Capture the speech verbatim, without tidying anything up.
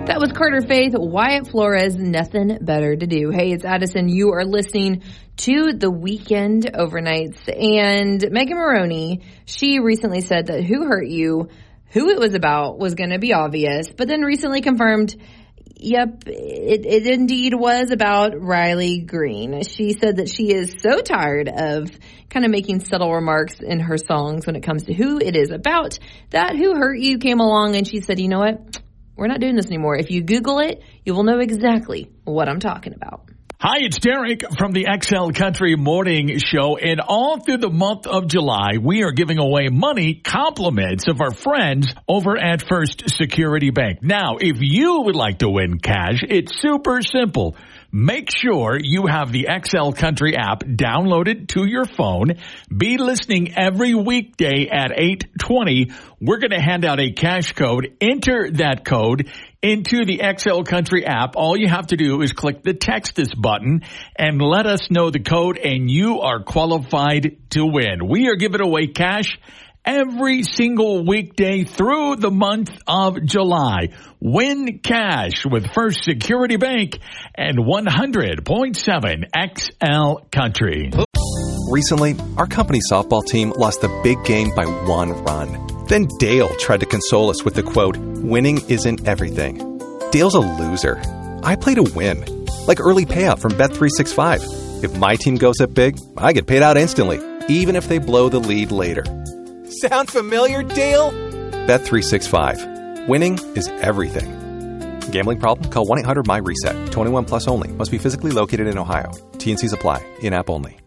That was Carter Faith, Wyatt Flores, Nothing Better to Do. Hey, it's Addison. You are listening to The Weekend Overnights. And Megan Maroney, she recently said that Who Hurt You, who it was about, was going to be obvious, but then recently confirmed, yep, it, it indeed was about Riley Green. She said that she is so tired of kind of making subtle remarks in her songs when it comes to who it is about, that Who Hurt You came along and she said, you know what? We're not doing this anymore. If you Google it, you will know exactly what I'm talking about. Hi, it's Derek from the X L Country Morning Show, and all through the month of July, we are giving away money compliments of our friends over at First Security Bank. Now, if you would like to win cash, it's super simple. Make sure you have the X L Country app downloaded to your phone. Be listening every weekday at eight twenty. We're going to hand out a cash code. Enter that code into the X L Country app. All you have to do is click the Text Us button and let us know the code, and you are qualified to win. We are giving away cash every single weekday through the month of July. Win cash with First Security Bank and one hundred point seven X L Country. Recently, our company softball team lost the big game by one run. Then Dale tried to console us with the quote, "Winning isn't everything." Dale's a loser. I play to win. Like early payout from Bet three sixty-five. If my team goes up big, I get paid out instantly, even if they blow the lead later. Sound familiar, Dale? Bet three sixty-five. Winning is everything. Gambling problem? Call one eight hundred M Y RESET. twenty-one plus only. Must be physically located in Ohio. T and C's apply. In-app only.